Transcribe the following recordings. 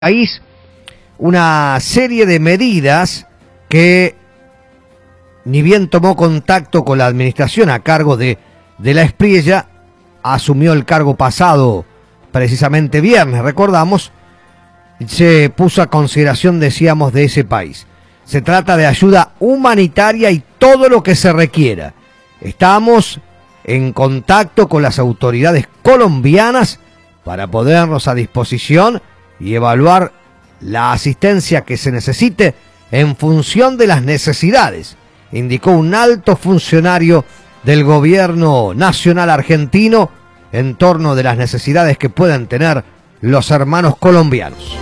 país una serie de medidas que, ni bien tomó contacto con la administración a cargo de la Espriella, asumió el cargo pasado, precisamente viernes, recordamos, se puso a consideración, decíamos, de ese país. Se trata de ayuda humanitaria y todo lo que se requiera. Estamos en contacto con las autoridades colombianas para ponernos a disposición y evaluar la asistencia que se necesite en función de las necesidades, indicó un alto funcionario del gobierno nacional argentino en torno de las necesidades que puedan tener los hermanos colombianos.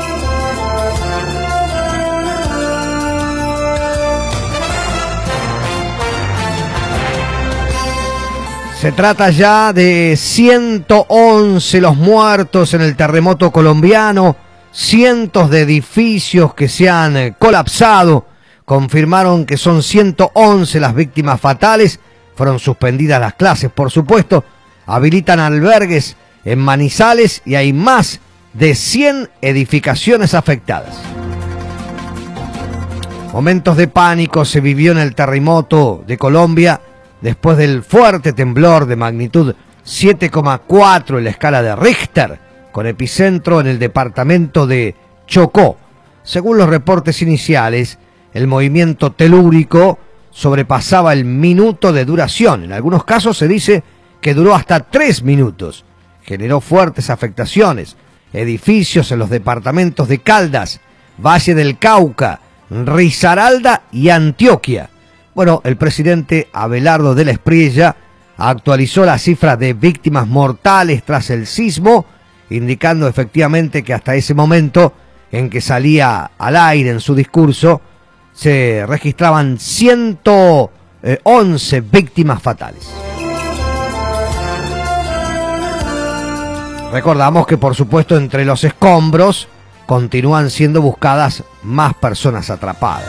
Se trata ya de 111 los muertos en el terremoto colombiano, cientos de edificios que se han colapsado, confirmaron que son 111 las víctimas fatales, fueron suspendidas las clases, por supuesto, habilitan albergues en Manizales y hay más de 100 edificaciones afectadas. Momentos de pánico se vivió en el terremoto de Colombia, después del fuerte temblor de magnitud 7,4 en la escala de Richter, con epicentro en el departamento de Chocó. Según los reportes iniciales, el movimiento telúrico sobrepasaba el minuto de duración. En algunos casos se dice que duró hasta 3 minutos. Generó fuertes afectaciones. Edificios en los departamentos de Caldas, Valle del Cauca, Risaralda y Antioquia. Bueno, el presidente Abelardo de la Espriella actualizó la cifra de víctimas mortales tras el sismo, indicando efectivamente que hasta ese momento en que salía al aire en su discurso se registraban 111 víctimas fatales. Recordamos que, por supuesto, entre los escombros continúan siendo buscadas más personas atrapadas.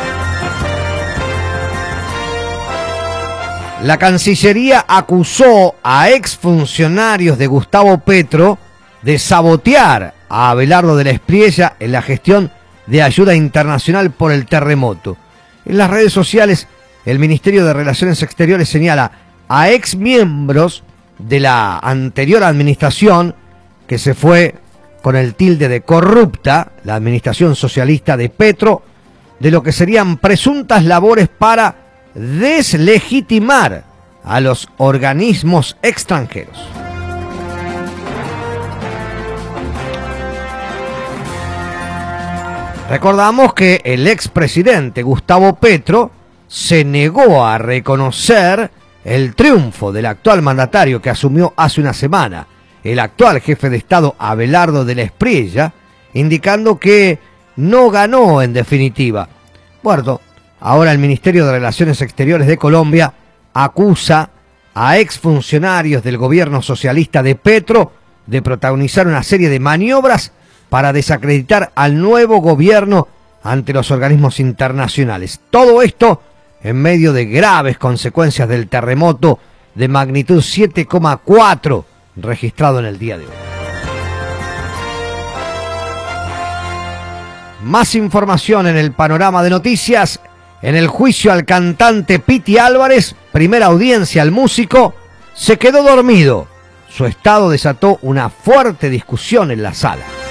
La Cancillería acusó a exfuncionarios de Gustavo Petro de sabotear a Abelardo de la Espriella en la gestión de ayuda internacional por el terremoto. En las redes sociales, el Ministerio de Relaciones Exteriores señala a exmiembros de la anterior administración, que se fue con el tilde de corrupta, la administración socialista de Petro, de lo que serían presuntas labores para deslegitimar a los organismos extranjeros. Recordamos que el expresidente Gustavo Petro se negó a reconocer el triunfo del actual mandatario que asumió hace una semana, el actual jefe de Estado Abelardo de la Espriella, indicando que no ganó en definitiva. Bueno, ahora el Ministerio de Relaciones Exteriores de Colombia acusa a exfuncionarios del gobierno socialista de Petro de protagonizar una serie de maniobras para desacreditar al nuevo gobierno ante los organismos internacionales. Todo esto en medio de graves consecuencias del terremoto de magnitud 7,4 registrado en el día de hoy. Más información en el panorama de noticias. En el juicio al cantante Piti Álvarez, primera audiencia al músico, se quedó dormido. Su estado desató una fuerte discusión en la sala.